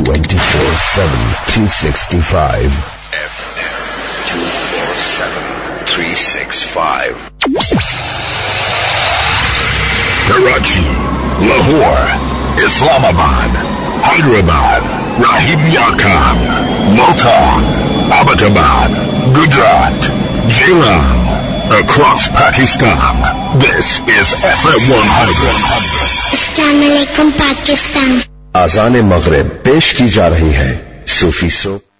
24/7 365. FM 24/7 365. Karachi, Lahore, Islamabad, Hyderabad, Rahim Yakab, Multan, Abbottabad, Gujarat, Jairam, across Pakistan. This is FM 100. Assalamualaikum Pakistan. आज़ान मग़रिब पेश की जा रही है सूफी सो